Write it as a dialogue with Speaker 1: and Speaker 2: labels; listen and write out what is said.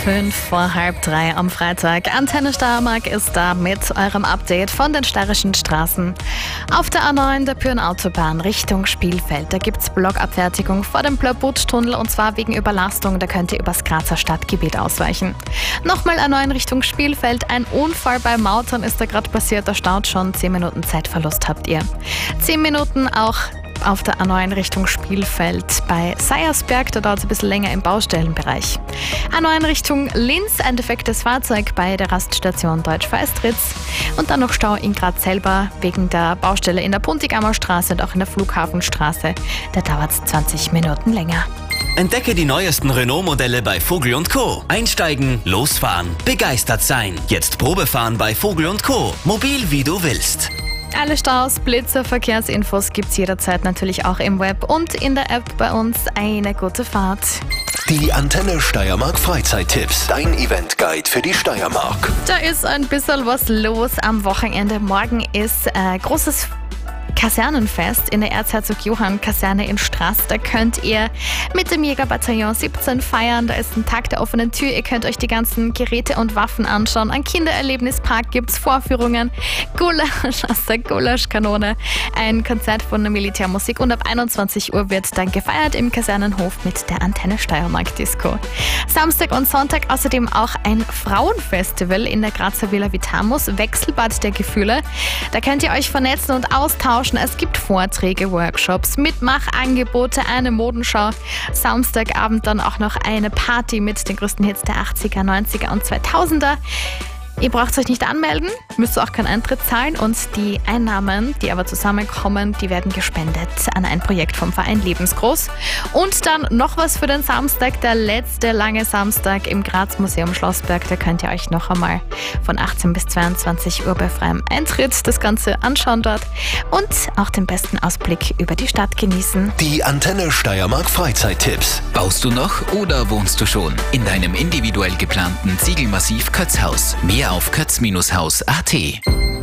Speaker 1: 2:05 am Freitag. Antenne Steiermark ist da mit eurem Update von den steirischen Straßen. Auf der A9 der Pyhrn-Autobahn Richtung Spielfeld. Da gibt es Blockabfertigung vor dem Blörbutsch-Tunnel und zwar wegen Überlastung. Da könnt ihr übers Grazer Stadtgebiet ausweichen. Nochmal A9 Richtung Spielfeld. Ein Unfall bei Mautern ist da gerade passiert. Da staut schon 10 Minuten Zeitverlust habt ihr. 10 Minuten auch auf der A9 Richtung Spielfeld bei Seiersberg, da dauert es ein bisschen länger im Baustellenbereich. A9 Richtung Linz, ein defektes Fahrzeug bei der Raststation Deutsch-Feistritz. Und dann noch Stau in Graz selber wegen der Baustelle in der Puntigamer Straße und auch in der Flughafenstraße. Da dauert es 20 Minuten länger.
Speaker 2: Entdecke die neuesten Renault-Modelle bei Vogel & Co. Einsteigen, losfahren, begeistert sein. Jetzt Probefahren bei Vogel & Co. Mobil wie du willst.
Speaker 1: Alle Staus, Blitzer, Verkehrsinfos gibt's jederzeit natürlich auch im Web und in der App bei uns. Eine gute Fahrt.
Speaker 3: Die Antenne Steiermark Freizeittipps. Dein Eventguide für die Steiermark.
Speaker 1: Da ist ein bisschen was los am Wochenende. Morgen ist großes Kasernenfest in der Erzherzog Johann Kaserne in Straß. Da könnt ihr mit dem Jägerbataillon 17 feiern. Da ist ein Tag der offenen Tür. Ihr könnt euch die ganzen Geräte und Waffen anschauen. Ein Kindererlebnispark gibt's Vorführungen, Gulasch aus der Gulaschkanone, ein Konzert von der Militärmusik und ab 21 Uhr wird dann gefeiert im Kasernenhof mit der Antenne Steiermark Disco. Samstag und Sonntag außerdem auch ein Frauenfestival in der Grazer Villa Vitamus, Wechselbad der Gefühle. Da könnt ihr euch vernetzen und austauschen. Es gibt Vorträge, Workshops, Mitmachangebote, eine Modenschau. Samstagabend dann auch noch eine Party mit den größten Hits der 80er, 90er und 2000er. Ihr braucht euch nicht anmelden, müsst auch keinen Eintritt zahlen und die Einnahmen, die aber zusammenkommen, die werden gespendet an ein Projekt vom Verein Lebensgroß. Und dann noch was für den Samstag, der letzte lange Samstag im Graz Museum Schlossberg. Da könnt ihr euch noch einmal von 18 bis 22 Uhr bei freiem Eintritt das Ganze anschauen dort und auch den besten Ausblick über die Stadt genießen.
Speaker 3: Die Antenne Steiermark Freizeittipps.
Speaker 4: Baust du noch oder wohnst du schon in deinem individuell geplanten Ziegelmassiv Kötzhaus? Mehr auf kötz-haus.at.